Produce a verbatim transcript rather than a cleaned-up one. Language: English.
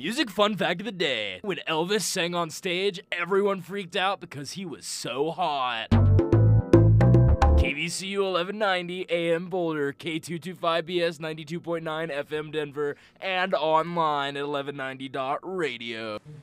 Music fun fact of the day. When Elvis sang on stage, everyone freaked out because he was so hot. K B C U eleven ninety A M Boulder, K two twenty-five B S ninety-two point nine F M Denver, and online at eleven ninety dot radio.